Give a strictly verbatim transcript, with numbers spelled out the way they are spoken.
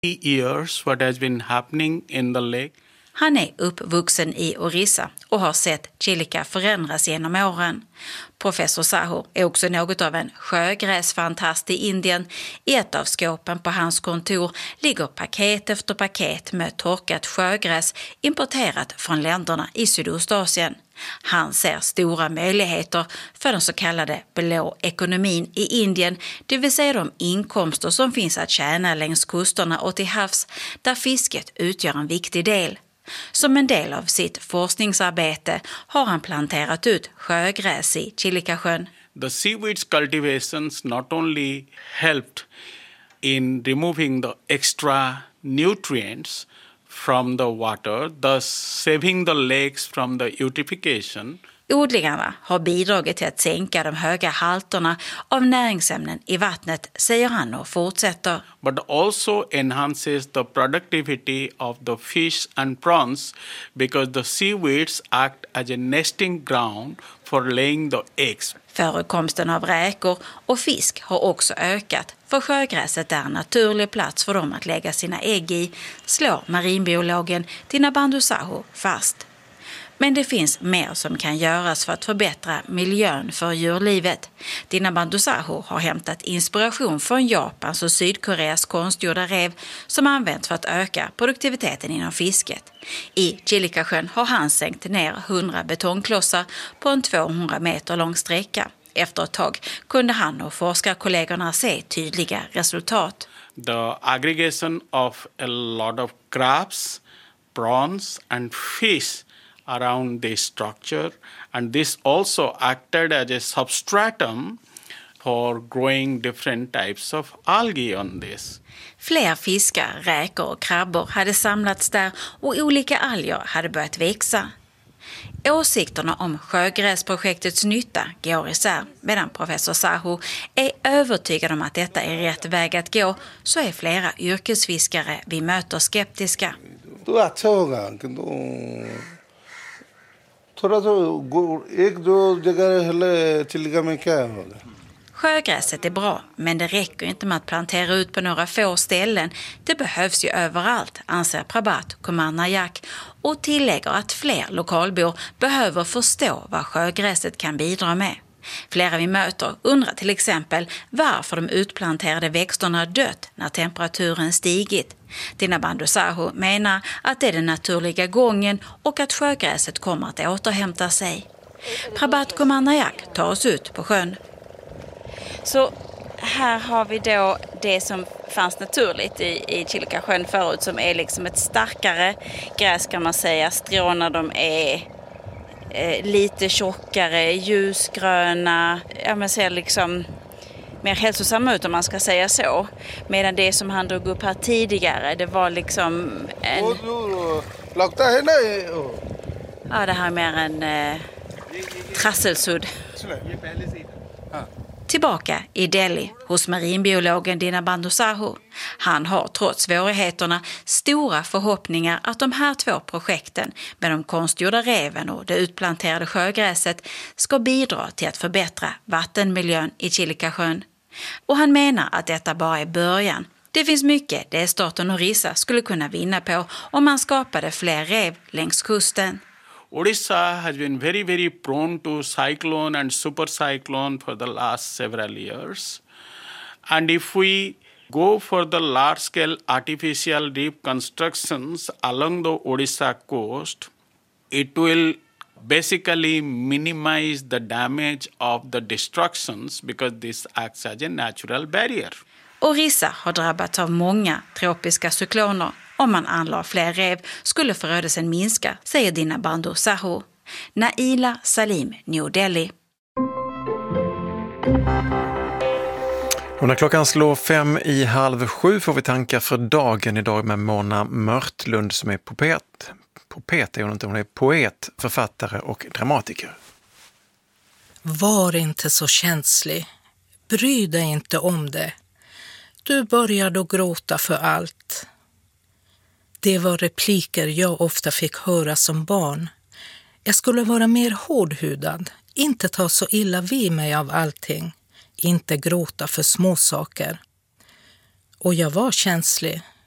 years what has been happening in the lake. Han är uppvuxen i Orissa och har sett Chilika förändras genom åren. Professor Sahu är också något av en sjögräsfantast i Indien. I ett av skåpen på hans kontor ligger paket efter paket med torkat sjögräs importerat från länderna i Sydostasien. Han ser stora möjligheter för den så kallade blå ekonomin i Indien, det vill säga de inkomster som finns att tjäna längs kusterna och till havs, där fisket utgör en viktig del. Som en del av sitt forskningsarbete har han planterat ut sjögräs i Chilikasjön. The seaweeds cultivations not only helped in removing the extra nutrients from the water, thus saving the lakes from the eutrophication. Odlingarna har bidragit till att sänka de höga halterna av näringsämnen i vattnet, säger han och fortsätter. But also enhances the productivity of the fish and prawns because the seaweeds act as a nesting ground for laying the eggs. Förekomsten av räkor och fisk har också ökat, för sjögräset är en naturlig plats för dem att lägga sina ägg i, slår marinbiologen Dinabandhu Sahu fast. Men det finns mer som kan göras för att förbättra miljön för djurlivet. Dinabandhu Sahu har hämtat inspiration från Japans och Sydkoreas konstgjorda rev som används för att öka produktiviteten inom fisket. I Chilikasjön har han sänkt ner hundra betongklossar på en tvåhundra meter lång sträcka. Efter ett tag kunde han och forskarkollegorna se tydliga resultat. The aggregation of a lot of crabs, prawns and fish around the structure, and this also acted as a substratum for growing different types of algae on this. Fler fiskar, räkor och krabbor hade samlats där och olika alger hade börjat växa. Åsikterna om sjögräsprojektets nytta går isär. Medan professor Sahu är övertygad om att detta är rätt väg att gå, så är flera yrkesfiskare vi möter skeptiska. Sjögräset är bra, men det räcker inte med att plantera ut på några få ställen. Det behövs ju överallt, anser Prabhat Kumar Nayak, och tillägger att fler lokalbor behöver förstå vad sjögräset kan bidra med. Flera vi möter undrar till exempel varför de utplanterade växterna dött när temperaturen stigit. Dinabandhu Sahu menar att det är den naturliga gången och att sjögräset kommer att återhämta sig. Prabhat Kumar Nayak tar oss ut på sjön. Så här har vi då det som fanns naturligt i, i Chilikasjön förut, som är liksom ett starkare gräs kan man säga. Stråna, de är eh, lite tjockare, ljusgröna, ja men ser liksom mer hälsosamma ut om man ska säga så. Medan det som han drog upp här tidigare, det var liksom en... Ja, det här är mer en eh, trasselsudd. Tillbaka i Delhi hos marinbiologen Dinabandhu Sahu. Han har trots svårigheterna stora förhoppningar att de här två projekten med de konstgjorda reven och det utplanterade sjögräset ska bidra till att förbättra vattenmiljön i Chilikasjön. Och han menar att detta bara är början. Det finns mycket delstaten Orissa skulle kunna vinna på om man skapade fler rev längs kusten. Odisha has been very, very prone to cyclone and supercyclone for the last several years. And if we go for the large-scale artificial reef constructions along the Odisha coast, it will basically minimize the damage of the destructions because this acts as a natural barrier. Orissa har drabbats av många tropiska cykloner. Om man anlade fler rev skulle förödelsen minska, säger Dinabandhu Sahu. Naila Salim, New Delhi. Och när klockan slår fem i halv sju får vi tankar för dagen idag med Mona Mörtlund som är poet. Poet är hon inte, hon är poet, författare och dramatiker. Var inte så känslig. Bry dig inte om det. Du började att gråta för allt. Det var repliker jag ofta fick höra som barn. Jag skulle vara mer hårdhudad, inte ta så illa vid mig av allting, inte gråta för små saker. Och jag var känslig,